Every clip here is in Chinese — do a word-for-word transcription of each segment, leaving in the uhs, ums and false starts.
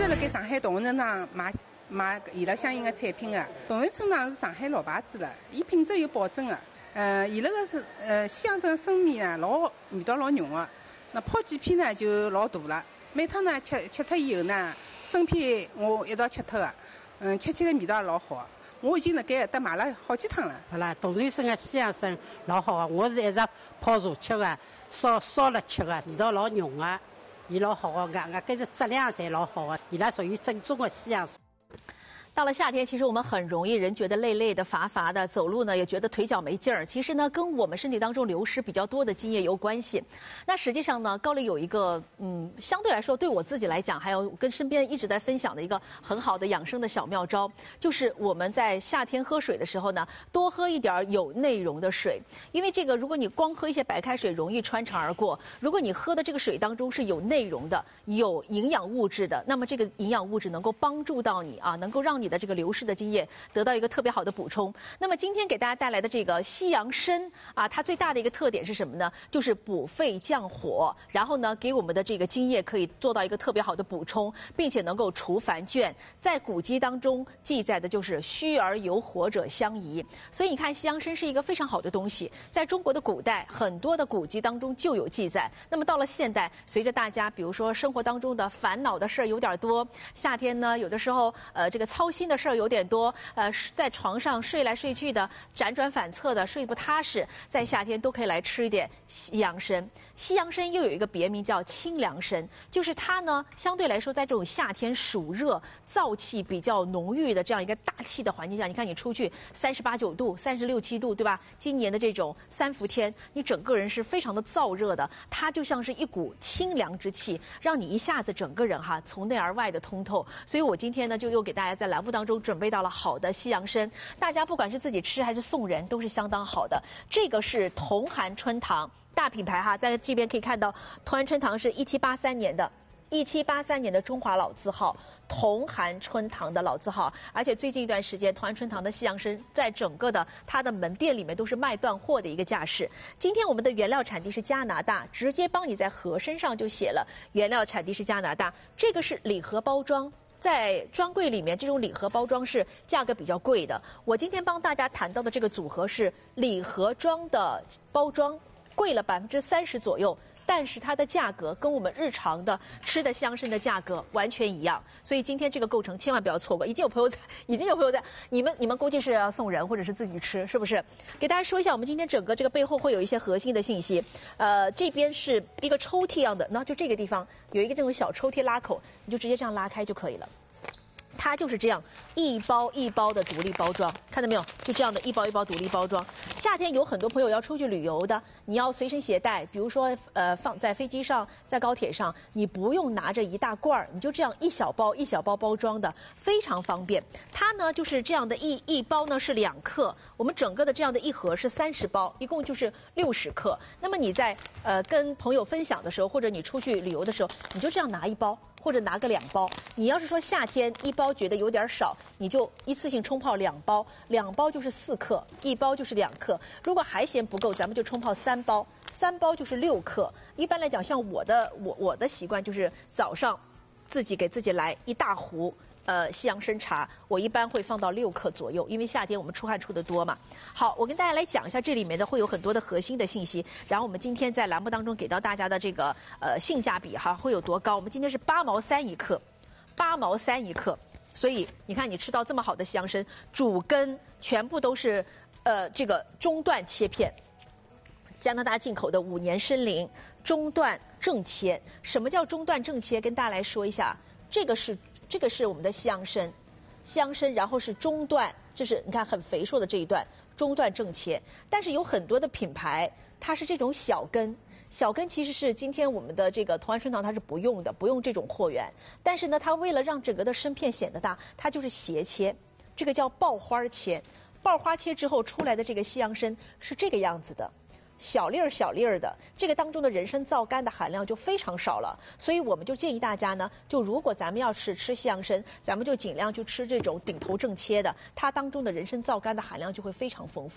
在辣盖上海同源村场买买伊拉相应的产品的。同源村场是上海老牌子了，伊品质有保证的。呃，伊拉个是呃西洋参生米啊，老味道老浓的。那泡几片呢就老大了。每趟呢吃吃脱以后呢，生片我一道吃脱的，嗯，吃起来味道也老好。我已经辣盖搭买了好几趟了。 好啦，同源村的西洋参老好啊，我是一直泡茶吃的，烧烧了吃的，味道老浓的，伊老好的，外外加是质量侪老好的，伊拉属于正宗的西洋参。 到了夏天，其实我们很容易人觉得累累的、乏乏的，走路呢也觉得腿脚没劲儿。其实呢，跟我们身体当中流失比较多的津液有关系。那实际上呢，高丽有一个嗯，相对来说对我自己来讲，还有跟身边一直在分享的一个很好的养生的小妙招，就是我们在夏天喝水的时候呢，多喝一点有内容的水。因为这个，如果你光喝一些白开水，容易穿肠而过。如果你喝的这个水当中是有内容的、有营养物质的，那么这个营养物质能够帮助到你啊，能够让你的这个流失的津液得到一个特别好的补充。那么今天给大家带来的这个西洋参啊，它最大的一个特点是什么呢？就是补肺降火，然后呢给我们的这个津液可以做到一个特别好的补充，并且能够除烦倦。在古籍当中记载的就是虚而有火者相宜，所以你看西洋参是一个非常好的东西，在中国的古代很多的古籍当中就有记载。那么到了现代，随着大家比如说生活当中的烦恼的事儿有点多，夏天呢有的时候呃这个操心的事儿有点多，呃，在床上睡来睡去的，辗转反侧的，睡不踏实，在夏天都可以来吃一点西洋参。西洋参又有一个别名叫清凉参，就是它呢，相对来说，在这种夏天暑热、燥气比较浓郁的这样一个大气的环境下，你看你出去三十八九度、三十六七度，对吧？今年的这种三伏天，你整个人是非常的燥热的，它就像是一股清凉之气，让你一下子整个人哈从内而外的通透。所以我今天呢，就又给大家在栏目当中准备到了好的西洋参，大家不管是自己吃还是送人，都是相当好的。这个是同寒春堂大品牌哈，在这边可以看到，同寒春堂是一七八三年的。一七八三年的中华老字号，同寒春堂的老字号，而且最近一段时间，同寒春堂的西洋参在整个的它的门店里面都是卖断货的一个架势。今天我们的原料产地是加拿大，直接帮你在盒身上就写了原料产地是加拿大，这个是礼盒包装。在专柜里面，这种礼盒包装是价格比较贵的。我今天帮大家谈到的这个组合是礼盒装的包装，贵了百分之三十左右。但是它的价格跟我们日常的吃的西洋参的价格完全一样，所以今天这个构成千万不要错过。已经有朋友在，已经有朋友在，你们你们估计是要送人或者是自己吃，是不是？给大家说一下，我们今天整个这个背后会有一些核心的信息。呃，这边是一个抽屉一样的，那就这个地方有一个这种小抽屉拉口，你就直接这样拉开就可以了。它就是这样一包一包的独立包装，看到没有？就这样的一包一包独立包装。夏天有很多朋友要出去旅游的，你要随身携带，比如说呃放在飞机上，在高铁上，你不用拿着一大罐儿，你就这样一小包一小包包装的，非常方便。它呢就是这样的一一包呢是两克，我们整个的这样的一盒是三十包，一共就是六十克。那么你在呃跟朋友分享的时候，或者你出去旅游的时候，你就这样拿一包。或者拿个两包，你要是说夏天一包觉得有点少，你就一次性冲泡两包，两包就是四克，一包就是两克。如果还嫌不够，咱们就冲泡三包，三包就是六克。一般来讲，像我的我我的习惯就是早上自己给自己来一大壶。呃，西洋参茶，我一般会放到六克左右，因为夏天我们出汗出得多嘛。好，我跟大家来讲一下这里面的会有很多的核心的信息，然后我们今天在栏目当中给到大家的这个呃性价比哈会有多高？我们今天是八毛三一克，八毛三一克，所以你看你吃到这么好的西洋参，主根全部都是呃这个中段切片。加拿大进口的五年参苓中段正切，什么叫中段正切？跟大家来说一下，这个是。这个是我们的西洋参，西洋参，然后是中段，就是你看很肥硕的这一段，中段正切。但是有很多的品牌，它是这种小根，小根其实是今天我们的这个同安春堂它是不用的，不用这种货源。但是呢，它为了让整个的参片显得大，它就是斜切，这个叫爆花切。爆花切之后出来的这个西洋参是这个样子的。小粒儿小粒儿的，这个当中的人参皂苷的含量就非常少了，所以我们就建议大家呢，就如果咱们要是吃西洋参，咱们就尽量去吃这种顶头正切的，它当中的人参皂苷的含量就会非常丰富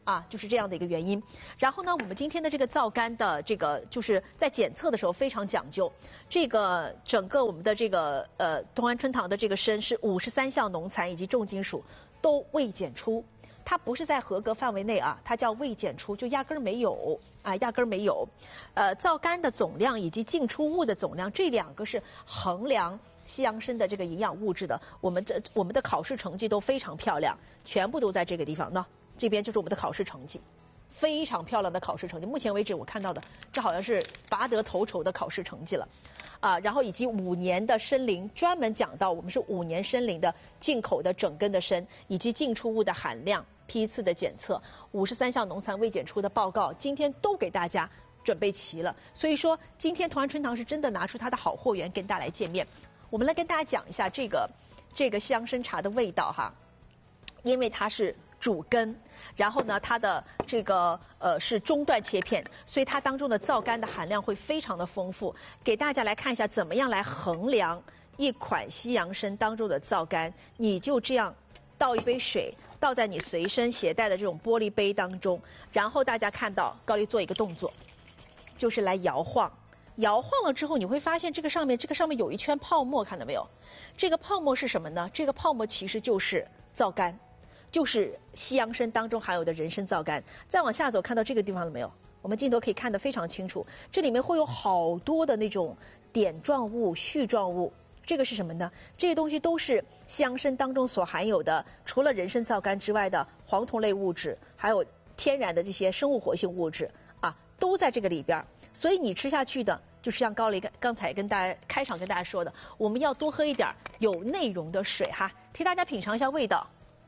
啊，就是这样的一个原因。然后呢，我们今天的这个皂苷的这个就是在检测的时候非常讲究，这个整个我们的这个呃同安春堂的这个砷是五十三项农残以及重金属都未检出，它不是在合格范围内啊，它叫未检出，就压根儿没有啊，压根儿没有。呃，皂苷的总量以及进出物的总量，这两个是衡量西洋参的这个营养物质的。我们这我们的考试成绩都非常漂亮，全部都在这个地方呢。这边就是我们的考试成绩，非常漂亮的考试成绩。目前为止我看到的，这好像是拔得头筹的考试成绩了，啊，然后以及五年的参龄，专门讲到我们是五年参龄的进口的整根的参，以及进出物的含量、批次的检测，五十三项农残未检出的报告，今天都给大家准备齐了。所以说，今天同安春堂是真的拿出它的好货源跟大家来见面。我们来跟大家讲一下这个这个西洋参茶的味道哈，因为它是主根，然后呢，它的这个呃是中段切片，所以它当中的皂苷的含量会非常的丰富。给大家来看一下，怎么样来衡量一款西洋参当中的皂苷。你就这样倒一杯水，倒在你随身携带的这种玻璃杯当中，然后大家看到高丽做一个动作，就是来摇晃。摇晃了之后，你会发现这个上面这个上面有一圈泡沫，看到没有？这个泡沫是什么呢？这个泡沫其实就是皂苷。就是西洋参当中含有的人参皂苷。再往下走，看到这个地方了没有？我们镜头可以看得非常清楚，这里面会有好多的那种点状物、絮状物。这个是什么呢？这些东西都是西洋参当中所含有的，除了人参皂苷之外的黄酮类物质，还有天然的这些生物活性物质啊，都在这个里边。所以你吃下去的，就是像高丽刚才跟大家开场跟大家说的，我们要多喝一点有内容的水哈，替大家品尝一下味道。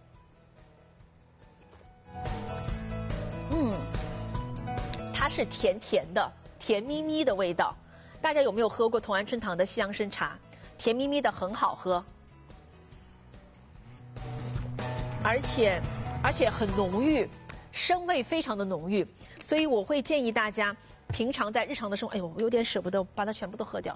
嗯，它是甜甜的，甜咪咪的味道。大家有没有喝过同安春堂的西洋参茶？甜咪咪的，很好喝，而且而且很浓郁，生味非常的浓郁。所以我会建议大家，平常在日常的生活，哎呦，我有点舍不得把它全部都喝掉，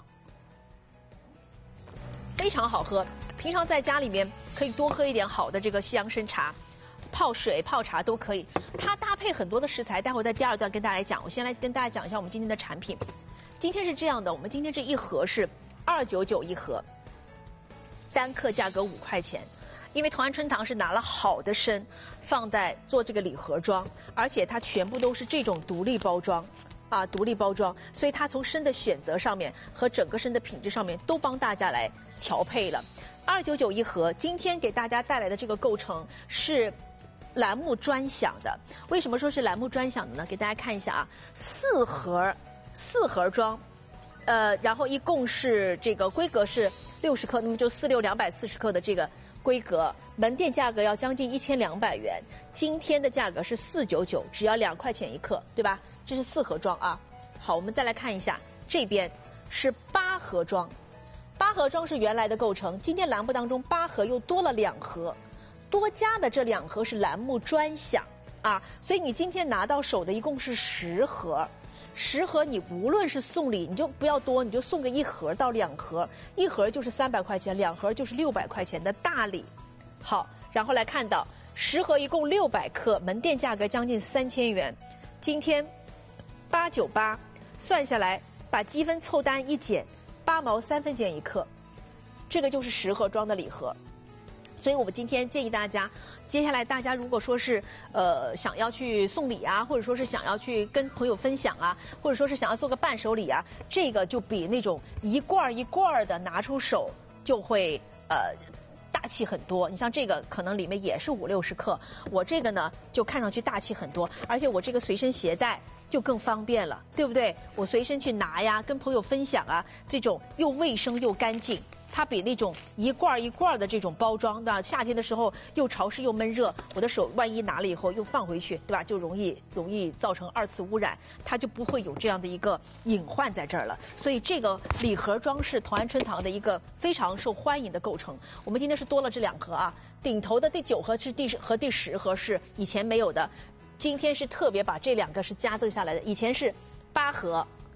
非常好喝。平常在家里面可以多喝一点好的这个西洋参茶。泡水、泡茶都可以，它搭配很多的食材，待会儿在第二段跟大家来讲。我先来跟大家讲一下我们今天的产品。今天是这样的，我们今天这一盒是二九九一盒，单克价格五块钱。因为同安春堂是拿了好的参放在做这个礼盒装，而且它全部都是这种独立包装。啊，独立包装，所以它从参的选择上面和整个参的品质上面都帮大家来调配了。二九九一盒，今天给大家带来的这个构成是栏目专享的。为什么说是栏目专享的呢？给大家看一下啊，四盒四盒装，呃，然后一共是这个规格是六十克，那么就四六两百四十克的这个规格，门店价格要将近一千两百元，今天的价格是四九九，只要两块钱一克，对吧？这是四盒装啊。好，我们再来看一下，这边是八盒装，八盒装是原来的构成，今天栏目当中八盒又多了两盒。多加的这两盒是栏目专享啊，所以你今天拿到手的一共是十盒，十盒你无论是送礼，你就不要多，你就送个一盒到两盒，一盒就是三百块钱，两盒就是六百块钱的大礼。好，然后来看到十盒一共六百克，门店价格将近三千元，今天八九八，算下来把积分凑单一减，八毛三分钱一克，这个就是十盒装的礼盒。所以我们今天建议大家，接下来大家如果说是呃想要去送礼啊，或者说是想要去跟朋友分享啊，或者说是想要做个伴手礼啊，这个就比那种一罐一罐的拿出手就会呃大气很多。你像这个可能里面也是五六十克，我这个呢就看上去大气很多，而且我这个随身携带就更方便了，对不对？我随身去拿呀，跟朋友分享啊，这种又卫生又干净。它比那种一罐一罐的这种包装，对吧？夏天的时候又潮湿又闷热，我的手万一拿了以后又放回去，对吧？就容易容易造成二次污染，它就不会有这样的一个隐患在这儿了。所以这个礼盒装是同安春堂的一个非常受欢迎的构成。我们今天是多了这两盒啊，顶头的第九盒是第和第十盒是以前没有的，今天是特别把这两个是加赠下来的，以前是八盒。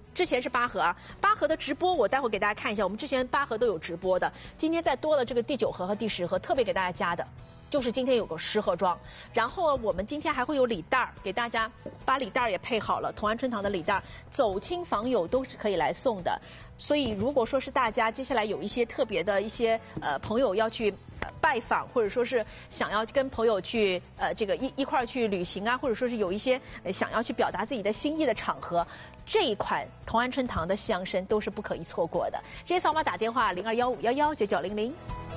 之前是八盒啊，八盒的直播我待会给大家看一下，我们之前八盒都有直播的，今天再多了这个第九盒和第十盒，特别给大家加的，就是今天有个十盒装。然后我们今天还会有礼袋儿，给大家把礼袋儿也配好了，同安春堂的礼袋儿，走亲访友都是可以来送的。所以如果说是大家接下来有一些特别的一些呃朋友要去。拜访，或者说是想要跟朋友去呃这个一一块儿去旅行啊，或者说是有一些、呃、想要去表达自己的心意的场合，这一款同安春堂的西洋参都是不可以错过的。直接扫码打电话零二幺五幺幺九九零零。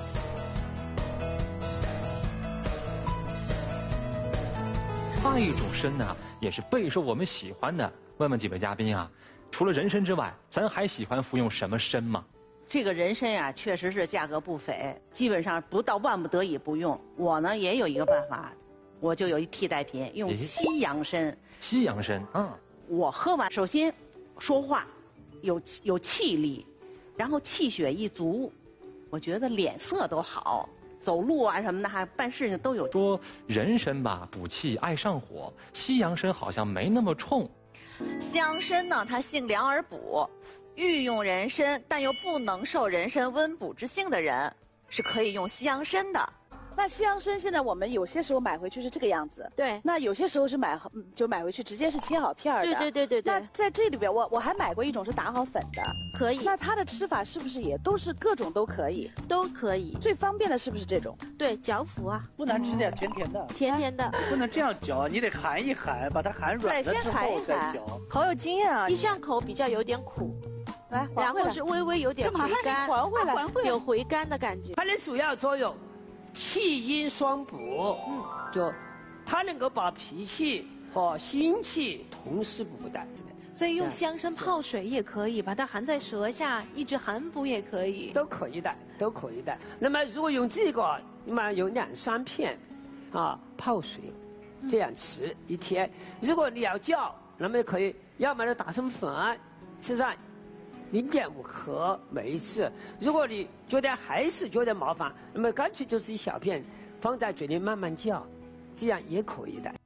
另一种参呢，也是备受我们喜欢的。问问几位嘉宾啊，除了人参之外，咱还喜欢服用什么参吗？ 这个人参呀、啊，确实是价格不菲，基本上不到万不得已不用。我呢也有一个办法，我就有一替代品，用西洋参。 西洋参，嗯， 我喝完，首先说话有有气力，然后气血一足，我觉得脸色都好，走路啊什么的，还办事情都有。 说人参吧，补气爱上火，西洋参好像没那么冲。 西洋参呢，它性凉而补。欲用人参，但又不能受人参温补之性的人，是可以用西洋参的。 那西洋参现在我们有些时候买回去是这个样子， 对。 那有些时候是买就买回去直接是切好片儿的， 对对对对对。 那在这里边，我我还买过一种是打好粉的， 可以。 那它的吃法是不是也都是各种都可以？ 都可以。 最方便的是不是这种？ 对，嚼服啊。 不难吃点，甜甜的。 甜甜的。 不能这样嚼，你得含一含，把它含软了之后再嚼。 好有经验啊！ 一上口比较有点苦。 来， 然后是微微有点回甘， 还回来， 有回甘的感觉。 它的主要作用，气阴双补，嗯，就它能够把脾气和心气同时补的。 所以用西洋参泡水也可以，把它含在舌下，一直含服也可以， 都可以的，都可以的。那么如果用这个，那么有两三片，啊，泡水，这样吃一天。如果你要嚼，那么可以，要么就打成粉，吃上。零点五克每一次，如果你觉得还是觉得麻烦，那么干脆就是一小片，放在嘴里慢慢嚼，这样也可以的。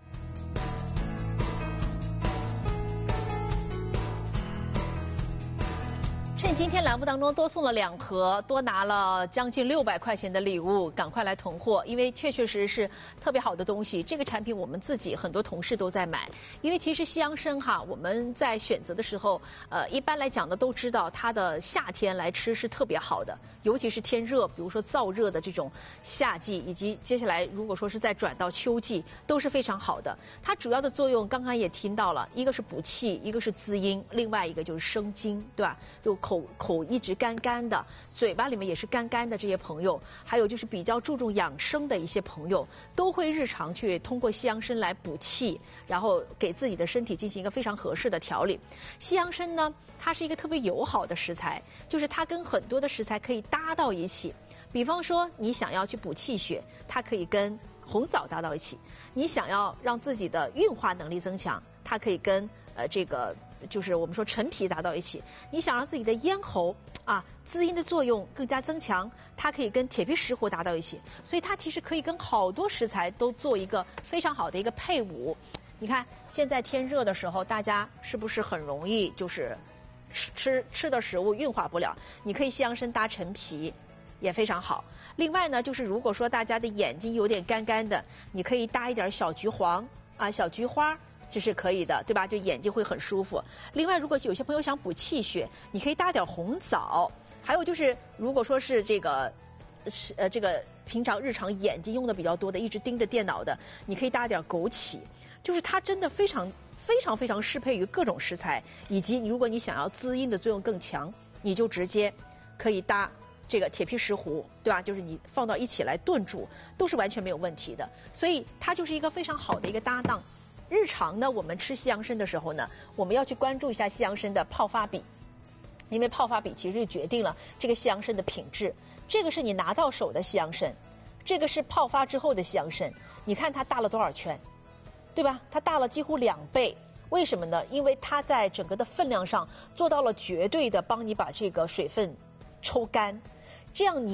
趁今天栏目当中多送了两盒，多拿了将近六百块钱的礼物，赶快来囤货，因为确确实实是特别好的东西。这个产品我们自己很多同事都在买，因为其实西洋参哈，我们在选择的时候，呃，一般来讲呢都知道它的夏天来吃是特别好的，尤其是天热，比如说燥热的这种夏季，以及接下来如果说是再转到秋季，都是非常好的。它主要的作用刚刚也听到了，一个是补气，一个是滋阴，另外一个就是生津，对吧？就口口一直干干的，嘴巴里面也是干干的这些朋友，还有就是比较注重养生的一些朋友，都会日常去通过西洋参来补气，然后给自己的身体进行一个非常合适的调理。西洋参呢，它是一个特别友好的食材，就是它跟很多的食材可以搭到一起。比方说，你想要去补气血，它可以跟红枣搭到一起；你想要让自己的运化能力增强，它可以跟呃这个。就是我们说陈皮搭到一起，你想让自己的咽喉啊滋阴的作用更加增强，它可以跟铁皮石斛搭到一起，所以它其实可以跟好多食材都做一个非常好的一个配伍。你看现在天热的时候，大家是不是很容易就是吃吃吃的食物运化不了？你可以西洋参搭陈皮，也非常好。另外呢，就是如果说大家的眼睛有点干干的，你可以搭一点小菊黄啊、小菊花。这是可以的，对吧？就眼睛会很舒服。另外，如果有些朋友想补气血，你可以搭点红枣。还有就是，如果说是这个，是呃这个平常日常眼睛用的比较多的，一直盯着电脑的，你可以搭点枸杞。就是它真的非常非常非常适配于各种食材，以及如果你想要滋阴的作用更强，你就直接可以搭这个铁皮石斛，对吧？就是你放到一起来炖煮，都是完全没有问题的。所以它就是一个非常好的一个搭档。日常呢，我们吃西洋参的时候呢，我们要去关注一下西洋参的泡发比，因为泡发比其实就决定了这个西洋参的品质。这个是你拿到手的西洋参，这个是泡发之后的西洋参。你看它大了多少圈，对吧？它大了几乎两倍。为什么呢？因为它在整个的分量上做到了绝对的帮你把这个水分抽干，这样你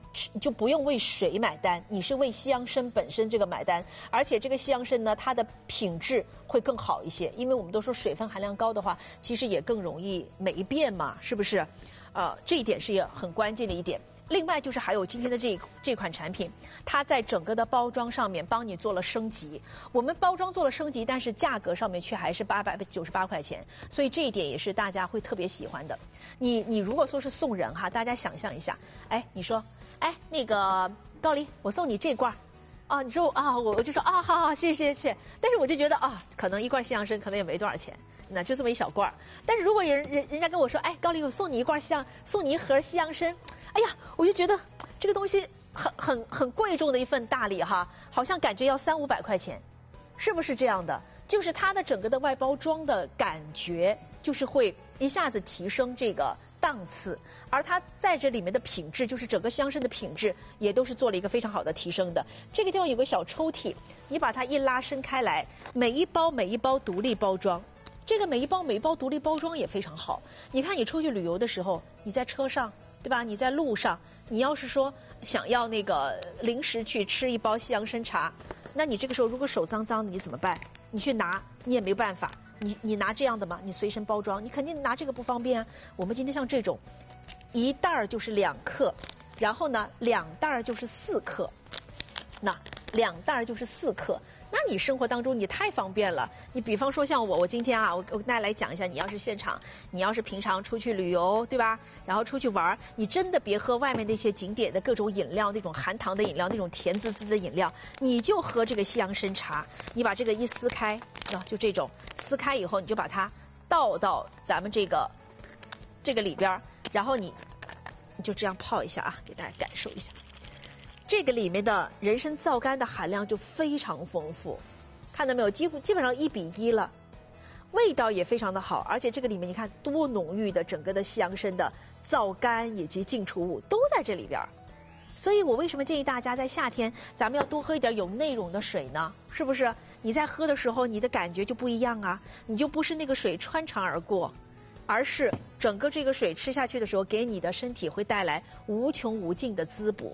就不用为水买单，你是为西洋参本身这个买单，而且这个西洋参呢，它的品质会更好一些，因为我们都说水分含量高的话，其实也更容易霉变嘛，是不是？呃，这一点是也很关键的一点。另外就是还有今天的这这款产品，它在整个的包装上面帮你做了升级。我们包装做了升级，但是价格上面却还是八百九十八块钱，所以这一点也是大家会特别喜欢的。你你如果说是送人哈，大家想象一下，哎，你说，哎，那个高丽，我送你这罐儿。啊，你说啊，我我就说啊，好好，谢谢谢谢。但是我就觉得啊，可能一罐西洋参可能也没多少钱，那就这么一小罐儿。但是如果人人人家跟我说，哎，高丽，我送你一罐西洋，送你一盒西洋参，哎呀，我就觉得这个东西很很很贵重的一份大礼哈，好像感觉要三五百块钱，是不是这样的？就是它的整个的外包装的感觉，就是会一下子提升这个档次，而它在这里面的品质，就是整个西洋参的品质，也都是做了一个非常好的提升的。这个地方有个小抽屉，你把它一拉伸开来，每一包每一包独立包装。这个每一包每一包独立包装也非常好。你看，你出去旅游的时候，你在车上，对吧？你在路上，你要是说想要那个临时去吃一包西洋参茶，那你这个时候如果手脏脏的，你怎么办？你去拿，你也没有办法。你你拿这样的吗？你随身包装，你肯定拿这个不方便啊。我们今天像这种，一袋儿就是两克，然后呢，两袋儿就是四克，那两袋儿就是四克。那你生活当中你太方便了。你比方说像我，我今天啊，我我跟大家来讲一下，你要是现场，你要是平常出去旅游，对吧？然后出去玩，你真的别喝外面那些景点的各种饮料，那种含糖的饮料，那种甜滋滋的饮料，你就喝这个西洋参茶。你把这个一撕开，啊，就这种撕开以后，你就把它倒到咱们这个这个里边，然后你你就这样泡一下啊，给大家感受一下。这个里面的人参皂苷的含量就非常丰富，看到没有？几乎基本上一比一了，味道也非常的好，而且这个里面你看多浓郁的整个的西洋参的皂苷以及净除物都在这里边。所以我为什么建议大家在夏天咱们要多喝一点有内容的水呢？是不是？你在喝的时候你的感觉就不一样啊，你就不是那个水穿肠而过，而是整个这个水吃下去的时候，给你的身体会带来无穷无尽的滋补。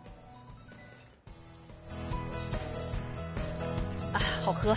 哎，好喝。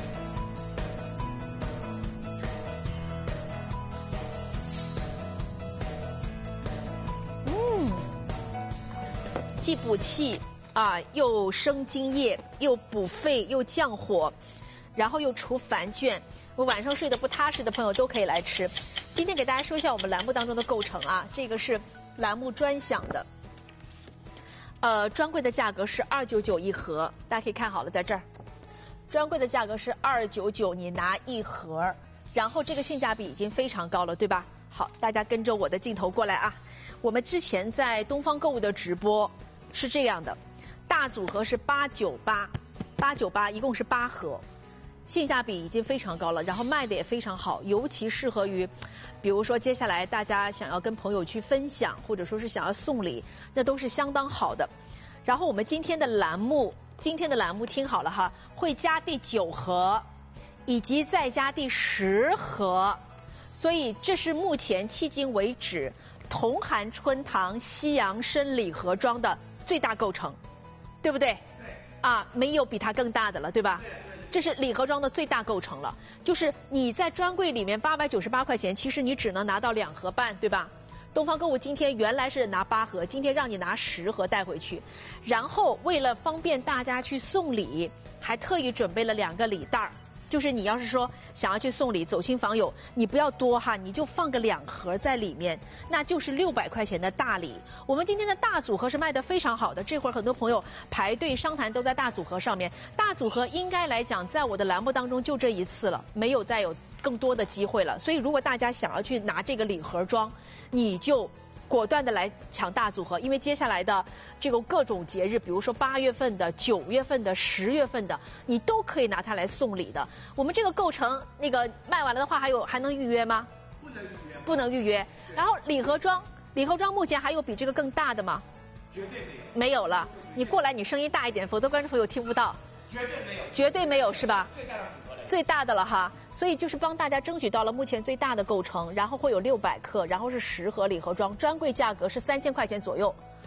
嗯，既补气啊，又生津液，又补肺，又降火，然后又除烦倦。我晚上睡得不踏实的朋友都可以来吃。今天给大家说一下我们栏目当中的构成啊，这个是栏目专享的。呃，专柜的价格是二九九一盒，大家可以看好了，在这儿。专柜的价格是二九九，你拿一盒，然后这个性价比已经非常高了，对吧？好，大家跟着我的镜头过来啊。我们之前在东方购物的直播是这样的，大组合是八九八，八九八一共是八盒，性价比已经非常高了，然后卖的也非常好，尤其适合于，比如说接下来大家想要跟朋友去分享，或者说是想要送礼，那都是相当好的。然后我们今天的栏目。今天的栏目听好了哈，会加第九盒，以及再加第十盒，所以这是目前迄今为止同含春堂西洋参礼盒装的最大构成，对不对？对。啊，没有比它更大的了，对吧？这是礼盒装的最大构成了，就是你在专柜里面八百九十八块钱，其实你只能拿到两盒半，对吧？东方购物今天原来是拿八盒，今天让你拿十盒带回去，然后为了方便大家去送礼，还特意准备了两个礼袋儿。就是你要是说想要去送礼，走亲访友，你不要多哈，你就放个两盒在里面，那就是六百块钱的大礼。我们今天的大组合是卖得非常好的，这会儿很多朋友排队商谈都在大组合上面。大组合应该来讲，在我的栏目当中就这一次了，没有再有更多的机会了。所以如果大家想要去拿这个礼盒装，你就果断的来抢大组合，因为接下来的这个各种节日，比如说八月份的、九月份的、十月份的，你都可以拿它来送礼的。我们这个构成那个卖完了的话，还有还能预约吗？不能预约。不能预约。然后礼盒装，礼盒装目前还有比这个更大的吗？绝对没有。没有了。你过来，你声音大一点，否则观众朋友听不到。绝对没有。绝对没有是吧？最大的组合嘞。最大的了哈。所以就是帮大家争取到了目前最大的构成，然后会有六百克，然后是十盒礼盒装，专柜价格是三千块钱左右，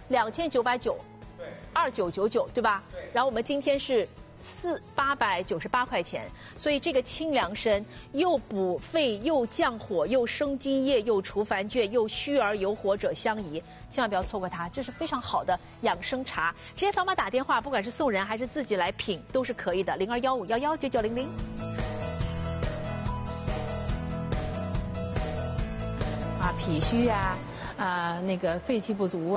两千九百九，对，二九九九，对吧？对。然后我们今天是四八百九十八块钱，所以这个清凉参又补肺又降火又生津液又除烦倦又虚而有火者相宜，千万不要错过它，这是非常好的养生茶。直接扫码打电话，不管是送人还是自己来品都是可以的，零二幺五幺幺九九零零。 啊，脾虚啊，啊、那个肺气不足。